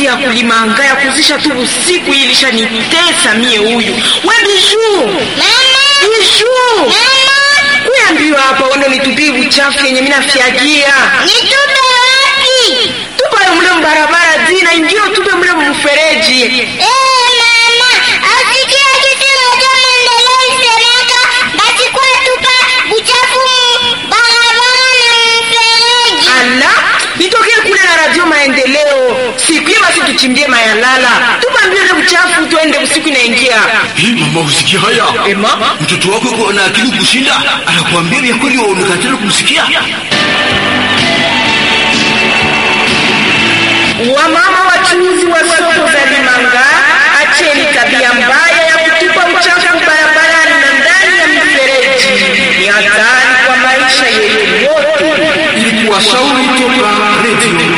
kazi ya kulimanga ya kuzisha tu usiku ilisha nitesa mie huyu. We Bijou. Mama. Bijou. Mama. Kuambiwa hapa wendo nitupie uchafu yenye mimi nafiagia. Nitupe wapi? Tupa mle mbarabara zina indio tupe mle mfereji. Mama, asikia kitu moja maendeleo isemeka basi kwa tupa uchafu barabara na mfereji. Ala, nitokee kule na Radio Maendeleo. Siku hiyo basi tuchimbie mayalala. Tupambie ile uchafu tuende usiku inaingia. Hii mama usikia haya? Mama, mtoto wako yuko na akili kushinda, anakuambia ya kweli wewe unakatana kumsikia. Wamama wachuuzi wa soko za Limanga, acheni tabia mbaya ya kutupa uchafu barabarani na ndani ya mifereji. Ni hatari kwa maisha yenu yote. Ili kuwashauri toka Radio